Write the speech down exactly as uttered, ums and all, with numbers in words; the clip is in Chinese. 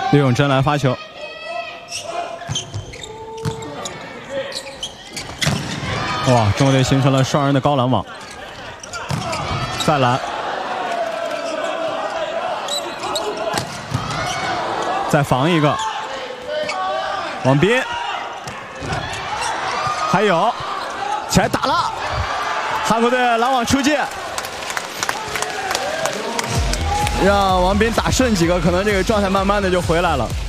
李永珍来发球，哇！中国队形成了双人的高拦网，再拦，再防一个，王斌，还有，起来打了，韩国队拦网出界。 让王斌打顺几个，可能这个状态慢慢的就回来了。